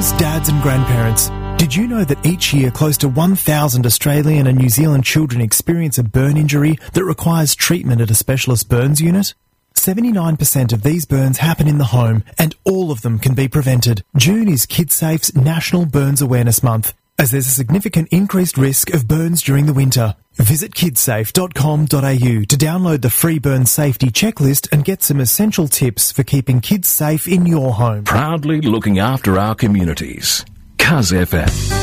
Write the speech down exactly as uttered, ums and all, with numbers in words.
mums, dads and grandparents, did you know that each year close to one thousand Australian and New Zealand children experience a burn injury that requires treatment at a specialist burns unit? seventy-nine percent of these burns happen in the home, and all of them can be prevented. June is KidSafe's National Burns Awareness Month, as there's a significant increased risk of burns during the winter. Visit kidsafe dot com dot a u to download the free burn safety checklist and get some essential tips for keeping kids safe in your home. Proudly looking after our communities. Cuz F M.